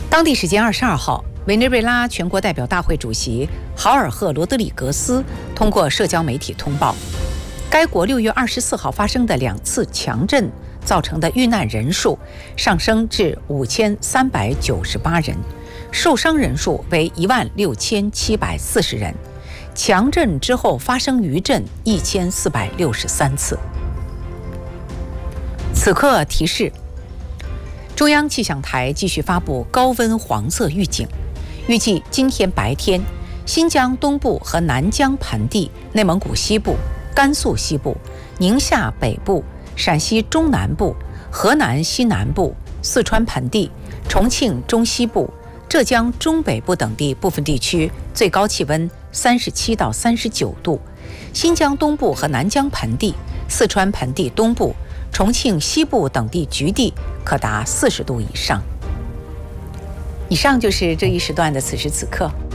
当地时间22号，委内瑞拉全国代表大会主席豪尔赫·罗德里格斯通过社交媒体通报，该国6月24号发生的2次强震造成的遇难人数上升至5398人，受伤人数为16740人。强震之后发生余震1463次。此刻提示：中央气象台继续发布高温黄色预警，预计今天白天，新疆东部和南疆盆地、内蒙古西部、甘肃西部、宁夏北部、陕西中南部、河南西南部、四川盆地、重庆中西部、浙江中北部等地部分地区最高气温37到39度，新疆东部和南疆盆地、四川盆地东部、重庆西部等地局地可达40度以上。以上就是这一时段的此时此刻。